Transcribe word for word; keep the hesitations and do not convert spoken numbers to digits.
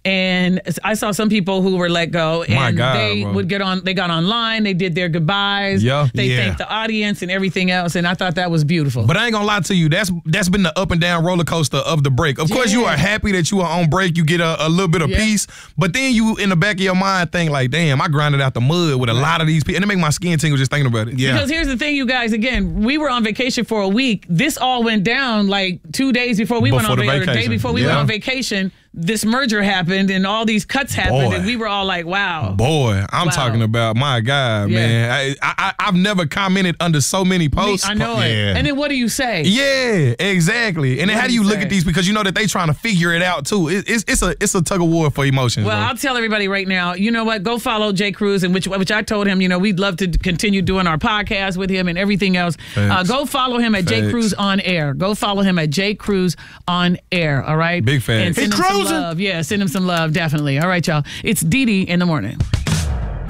And I saw some people who were let go, and My God, they bro. would get on. They got online. They did their goodbyes. Yeah. They Yeah. thanked the audience and everything else. And I thought that was beautiful. But I ain't gonna lie to you, that's that's been the up and down roller coaster of the break. Of course, you Yeah. are happy that you are on break, you get a, a little bit of Yeah. peace, but then you in the back of your mind think like, damn, I grinded out the mud with a lot of these people, and it make my skin tingle just thinking about it. Yeah. Because here's the thing, you guys. Again, we were on vacation for a week. This all went down like two days before we went Before on the vacation. Or the day vacation. before we Yeah. went on vacation. This merger happened, and all these cuts happened, Boy. and we were all like, "Wow." Boy, I'm Wow. talking about my God, Yeah. man. I, I I've never commented under so many posts. I know it. Yeah. And then what do you say? Yeah, exactly. And then What how do do you you look say? at these, because you know that they trying to figure it out too. It, it's it's a it's a tug of war for emotions. Well, bro. I'll tell everybody right now, you know what? Go follow Jay Cruz, and which which I told him, you know, we'd love to continue doing our podcast with him and everything else. Uh, Facts. go follow him at Jay Facts. Cruz on air. Go follow him at Jay Cruz on air. All right, Big facts. And send He's him some cruising. love. Yeah, send him some love, definitely. All right, y'all. It's Dee Dee in the morning.